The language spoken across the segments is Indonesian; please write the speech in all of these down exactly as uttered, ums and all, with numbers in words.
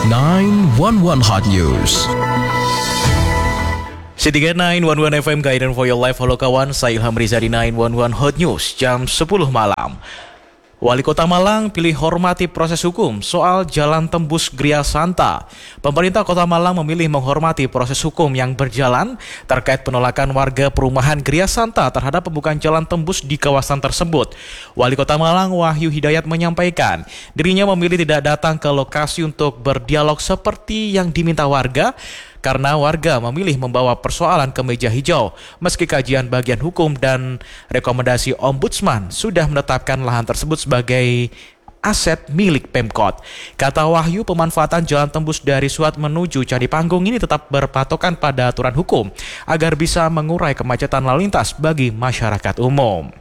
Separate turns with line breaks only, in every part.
sembilan satu satu Hot News.
C tiga sembilan satu satu F M Guidance for Your Life. Halo kawan, saya Ilham Riza di sembilan satu satu Hot News jam sepuluh malam. Wali Kota Malang pilih hormati proses hukum soal jalan tembus Gria Santa. Pemerintah Kota Malang memilih menghormati proses hukum yang berjalan terkait penolakan warga perumahan Gria Santa terhadap pembukaan jalan tembus di kawasan tersebut. Wali Kota Malang Wahyu Hidayat menyampaikan dirinya memilih tidak datang ke lokasi untuk berdialog seperti yang diminta warga, karena warga memilih membawa persoalan ke meja hijau meski kajian bagian hukum dan rekomendasi Ombudsman sudah menetapkan lahan tersebut sebagai aset milik Pemkot. Kata Wahyu, pemanfaatan jalan tembus dari Suat menuju Candi Panggung ini tetap berpatokan pada aturan hukum agar bisa mengurai kemacetan lalu lintas bagi masyarakat umum.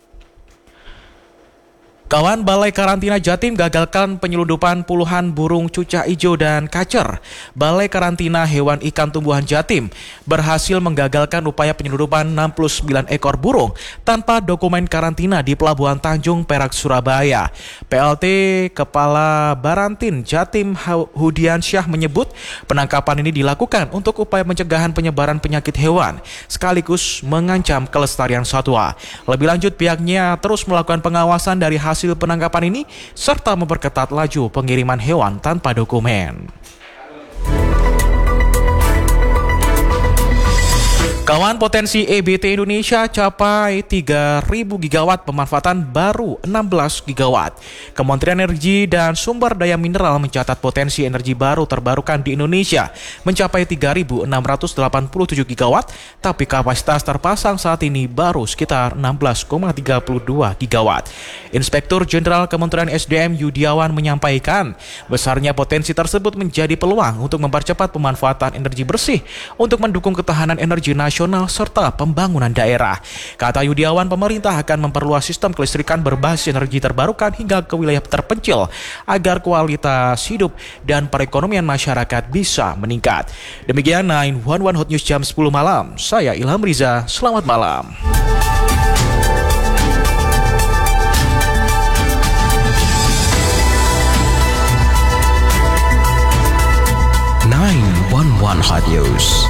Kawan, Balai Karantina Jatim gagalkan penyelundupan puluhan burung cucak ijo dan kacer. Balai Karantina Hewan Ikan Tumbuhan Jatim berhasil menggagalkan upaya penyelundupan enam puluh sembilan ekor burung tanpa dokumen karantina di Pelabuhan Tanjung Perak, Surabaya. P L T Kepala Barantin Jatim Hudiansyah menyebut penangkapan ini dilakukan untuk upaya pencegahan penyebaran penyakit hewan sekaligus mengancam kelestarian satwa. Lebih lanjut, pihaknya terus melakukan pengawasan dari hasil hasil penangkapan ini serta memperketat laju pengiriman hewan tanpa dokumen. Kawan, potensi E B T Indonesia capai tiga ribu gigawatt, pemanfaatan baru enam belas gigawatt. Kementerian Energi dan Sumber Daya Mineral mencatat potensi energi baru terbarukan di Indonesia mencapai tiga ribu enam ratus delapan puluh tujuh gigawatt, tapi kapasitas terpasang saat ini baru sekitar enam belas koma tiga dua gigawatt. Inspektur Jenderal Kementerian S D M Yudiawan menyampaikan besarnya potensi tersebut menjadi peluang untuk mempercepat pemanfaatan energi bersih untuk mendukung ketahanan energi nasional serta pembangunan daerah. Kata Yudiawan, pemerintah akan memperluas sistem kelistrikan berbasis energi terbarukan hingga ke wilayah terpencil agar kualitas hidup dan perekonomian masyarakat bisa meningkat. Demikian sembilan satu satu Hot News jam sepuluh malam. Saya Ilham Riza, selamat malam.
sembilan satu satu Hot News.